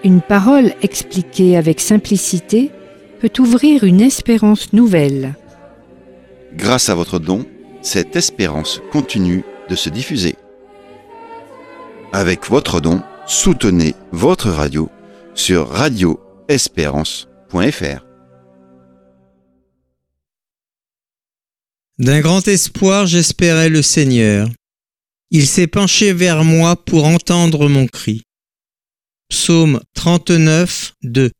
Une parole expliquée avec simplicité peut ouvrir une espérance nouvelle. Grâce à votre don, cette espérance continue de se diffuser. Avec votre don, soutenez votre radio sur radioespérance.fr. D'un grand espoir, j'espérais le Seigneur. Il s'est penché vers moi pour entendre mon cri. Psaume 39, 2.